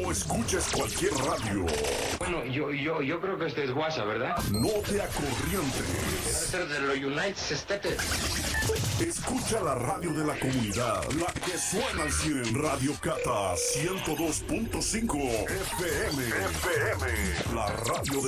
No escuches cualquier radio. Bueno, yo creo que este es WhatsApp, ¿verdad? No te acorrientes. Debe ser de los United States. Escucha la radio de la comunidad, la que suena al cine en Radio Cata 102.5 FM. La radio de